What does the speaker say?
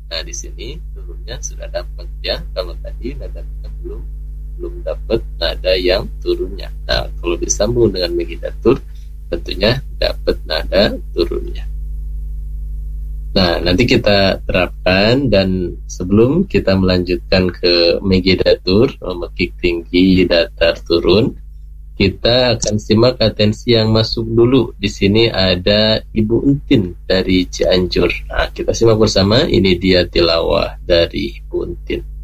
Nah, di sini turunnya sudah dapat ya. Kalau tadi nadanya belum dapat nada yang turunnya. Nah, kalau disambung dengan Megidatur tentunya dapat nada turunnya. Nah, nanti kita terapkan, dan sebelum kita melanjutkan ke Megidatur, mekik tinggi, datar, turun, kita akan simak atensi yang masuk dulu. Di sini ada Ibu Entin dari Cianjur. Nah, kita simak bersama. Ini dia tilawah dari Ibu Entin.